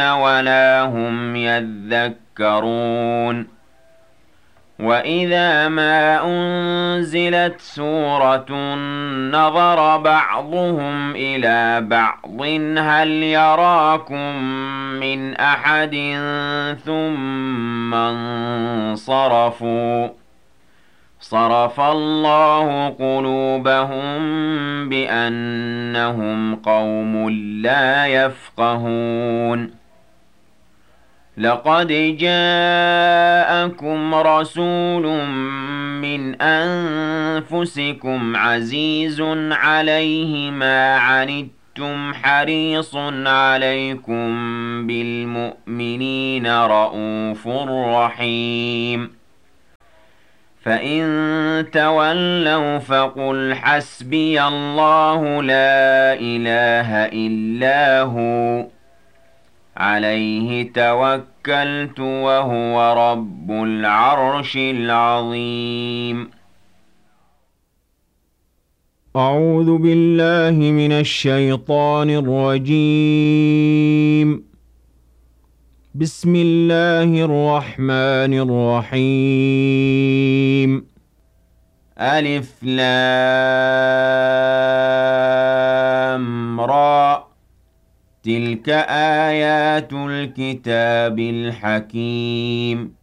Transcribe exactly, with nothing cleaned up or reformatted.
ولا هم يذكرون وإذا ما أنزلت سورة نظر بعضهم إلى بعض هل يراكم من أحد ثم انصرفوا صرف الله قلوبهم بأنهم قوم لا يفقهون لقد جاءكم رسول من أنفسكم عزيز عليه ما عنتم حريص عليكم بالمؤمنين رءوف رحيم فإن تولوا فقل حسبي الله لا إله إلا هو عليه توكلت وهو رب العرش العظيم. أعوذ بالله من الشيطان الرجيم. بسم الله الرحمن الرحيم. ألف لام را تلك آيات الكتاب الحكيم